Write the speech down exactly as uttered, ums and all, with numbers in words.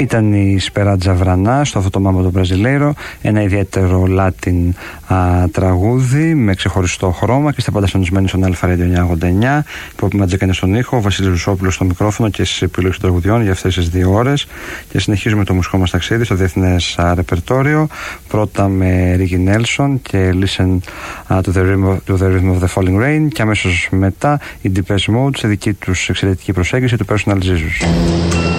Ήταν η Σπεράτζα Βρανά στο αυτό το Μάμπο του Μπραζιλέιρο, ένα ιδιαίτερο Latin α, τραγούδι με ξεχωριστό χρώμα, και είστε πάντα συντονισμένοι στον Αλφα Radio εννιακόσια ογδόντα εννιά. Υπό Ματζέκανε στον ήχο, ο Βασίλης Ρουσόπουλος στο μικρόφωνο και στις επιλογές των τραγουδιών για αυτές τις δύο ώρες. Και συνεχίζουμε το μουσικό μας ταξίδι στο διεθνές ρεπερτόριο. Πρώτα με Ρίκι Νέλσον και Listen uh, to, the rhythm of, to the Rhythm of the Falling Rain, και αμέσως μετά η Depeche Mode σε δική τους εξαιρετική προσέγγιση του Personal Jesus.